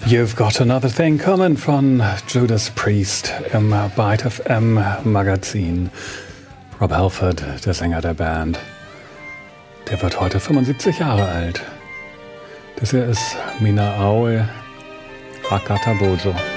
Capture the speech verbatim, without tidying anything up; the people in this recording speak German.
You've Got Another Thing Coming von Judas Priest im Byte F M Magazin. Rob Halford, der Sänger der Band, der wird heute fünfundsiebzig Jahre alt. Das hier ist Mina Aue Akatabozo.